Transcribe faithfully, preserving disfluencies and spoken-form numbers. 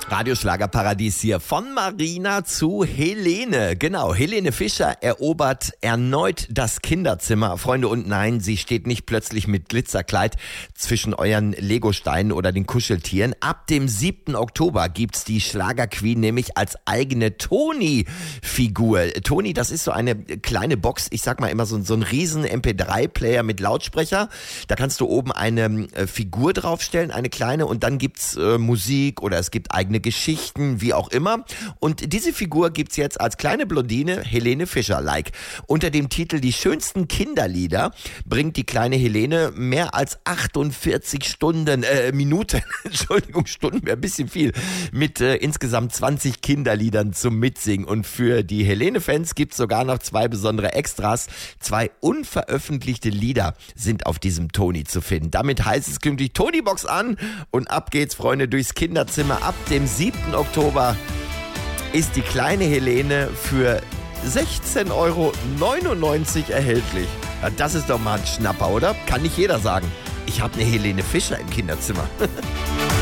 Radioschlagerparadies hier von Marina zu Helene. Genau, Helene Fischer erobert erneut das Kinderzimmer. Freunde, und nein, sie steht nicht plötzlich mit Glitzerkleid zwischen euren Legosteinen oder den Kuscheltieren. Ab dem siebten Oktober gibt's die Schlagerqueen nämlich als eigene Toni-Figur. Toni, das ist so eine kleine Box, ich sag mal immer so, so ein riesen M P drei Player mit Lautsprecher. Da kannst du oben eine äh, Figur draufstellen, eine kleine, und dann gibt's äh, Musik oder es gibt eigene Geschichten, wie auch immer. Und diese Figur gibt's jetzt als kleine Blondine Helene Fischer-like. Unter dem Titel Die schönsten Kinderlieder bringt die kleine Helene mehr als achtundvierzig Stunden, äh, Minuten, Entschuldigung, Stunden wäre ein bisschen viel, mit äh, insgesamt zwanzig Kinderliedern zum Mitsingen. Und für die Helene-Fans gibt's sogar noch zwei besondere Extras. Zwei unveröffentlichte Lieder sind auf diesem Toni zu finden. Damit heißt es künftig Toni-Box an und ab geht's, Freunde, durchs Kinderzimmer. Ab dem siebten Oktober ist die kleine Helene für sechzehn Euro neunundneunzig erhältlich. Ja, das ist doch mal ein Schnapper, oder? Kann nicht jeder sagen. Ich habe eine Helene Fischer im Kinderzimmer.